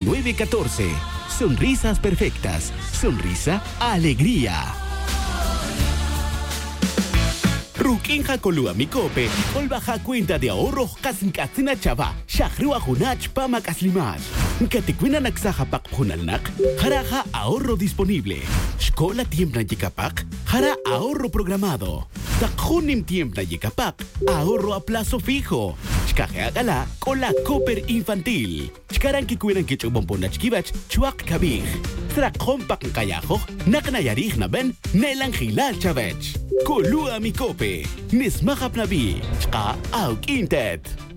6914. Sonrisas perfectas. Sonrisa, alegría. Rukinja Kolua Mikope, Olbaja cuenta de ahorro Kasinkatsina Chava, Shahrua Hunach Pama Kaslimash. Katikwina Naksaja Pak Hunalnak, Jaraja ahorro disponible. Shkola Tiempna Yikapak, Jara ahorro programado. Takhunim Tiempna Yikapak, ahorro a plazo fijo. Shkajeagala, Kola Cooper Infantil. Shkaran Kikuiran Kichubomponach Kibach, Chuak Kabij. Trakon Pak Kayajo, Naknayarij Naben, Nelan Hilal Chavech. Kolua Mikope, Nismahap Nabi, Chka Auk Intet.